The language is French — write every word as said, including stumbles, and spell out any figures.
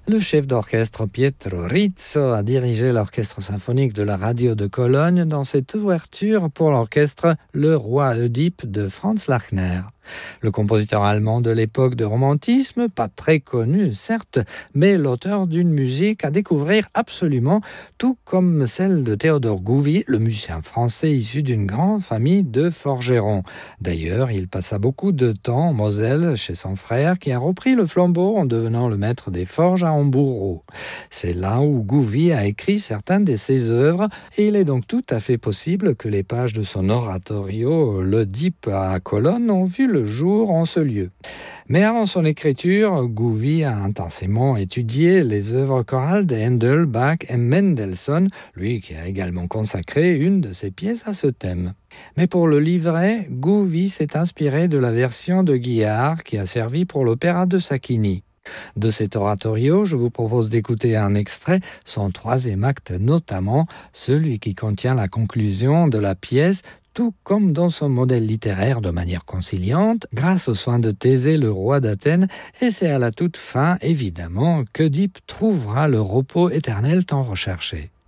Le chef d'orchestre Pietro Rizzo a dirigé l'orchestre symphonique de la radio de Cologne dans cette ouverture pour l'orchestre Le Roi Oedipe de Franz Lachner. Le compositeur allemand de l'époque de romantisme, pas très connu certes, mais l'auteur d'une musique à découvrir absolument, tout comme celle de Théodore Gouvi, le musicien français issu d'une grande famille de forgerons. D'ailleurs, il passa beaucoup de temps en Moselle chez son frère qui a repris le flambeau en devenant le maître des forges à Hambourg. C'est là où Gouvi a écrit certaines de ses œuvres et il est donc tout à fait possible que les pages de son oratorio L'Oedipe à Cologne ont vu le jour en ce lieu. Mais avant son écriture, Gouvi a intensément étudié les œuvres chorales de Handel, Bach et Mendelssohn, lui qui a également consacré une de ses pièces à ce thème. Mais pour le livret, Gouvi s'est inspiré de la version de Guillard qui a servi pour l'opéra de Sacchini. De cet oratorio, je vous propose d'écouter un extrait, son troisième acte notamment, celui qui contient la conclusion de la pièce, tout comme dans son modèle littéraire de manière conciliante, grâce aux soins de Thésée, le roi d'Athènes, et c'est à la toute fin, évidemment, qu'Œdipe trouvera le repos éternel tant recherché.